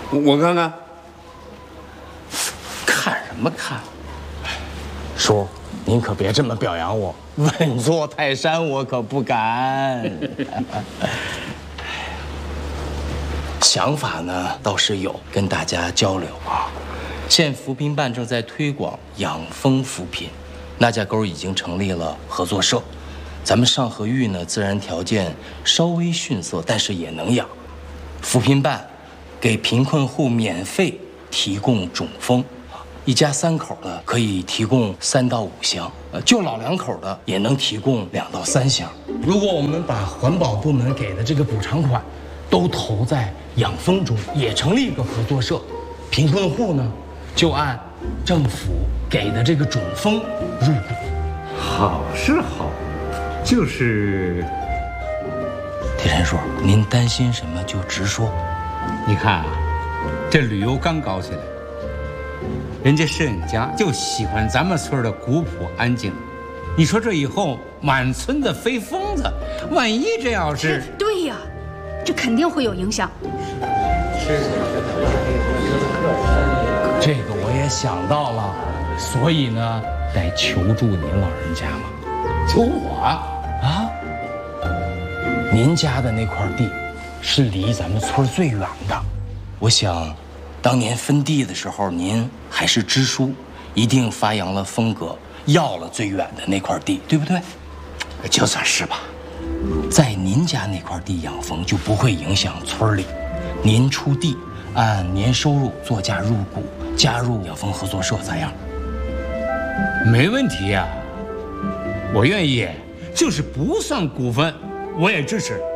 我看看。 看什么看？叔，您可别这么表扬我，稳坐泰山我可不敢。想法呢倒是有，跟大家交流啊。现扶贫办正在推广养蜂扶贫，那家沟已经成立了合作社。咱们上河峪呢，自然条件稍微逊色，但是也能养。扶贫办给贫困户免费提供种蜂，一家3口的可以提供3到5箱，就老2口的也能提供2到3箱。如果我们把环保部门给的这个补偿款都投在养蜂中，也成立一个合作社，贫困户呢就按政府给的这个种蜂入股。 好是好，就是铁山叔，您担心什么就直说。 你看啊，这旅游刚搞起来，人家摄影家就喜欢咱们村的古朴安静。你说这以后满村的飞疯子，万一这要是…… 对呀，这肯定会有影响。 这个我也想到了，所以呢，得求助您老人家嘛。 求我啊？您家的那块地是离咱们村最远的，我想，当年分地的时候，您还是支书，一定发扬了风格，要了最远的那块地，对不对？ 就算是吧。 在您家那块地养蜂就不会影响村里，您出地，按年收入作价入股，加入养蜂合作社，咋样？ 没问题呀，我愿意，就是不算股份，我也支持。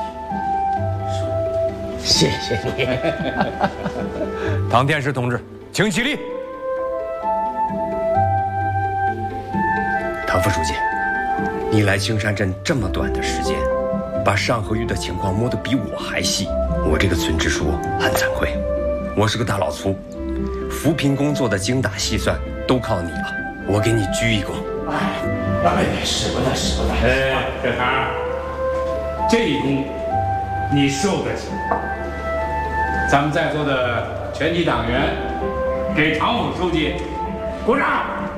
谢谢你。 唐天石同志，请起立。 唐副书记，你来青山镇这么短的时间，把上河峪的情况摸得比我还细，我这个村支书很惭愧。我是个大老粗，扶贫工作的精打细算都靠你了，我给你鞠一躬。 使不得，使不得。 小唐，这一功你受得起。咱们在座的全体党员，给唐副书记鼓掌。